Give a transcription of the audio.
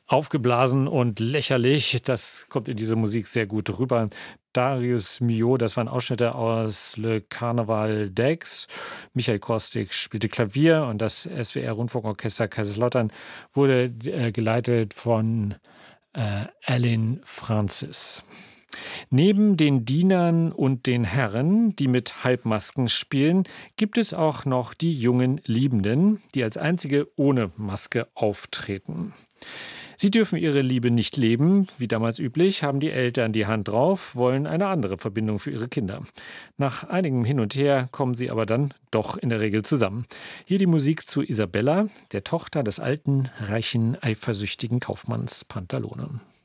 Aufgeblasen und lächerlich, das kommt in dieser Musik sehr gut rüber. Darius Milhaud, das waren Ausschnitte aus Le Carnaval d'Aix. Michael Korstig spielte Klavier und das SWR-Rundfunkorchester Kaiserslautern wurde geleitet von Alan Francis. Neben den Dienern und den Herren, die mit Halbmasken spielen, gibt es auch noch die jungen Liebenden, die als einzige ohne Maske auftreten. Sie dürfen ihre Liebe nicht leben, wie damals üblich, haben die Eltern die Hand drauf, wollen eine andere Verbindung für ihre Kinder. Nach einigem Hin und Her kommen sie aber dann doch in der Regel zusammen. Hier die Musik zu Isabella, der Tochter des alten, reichen, eifersüchtigen Kaufmanns Pantalone.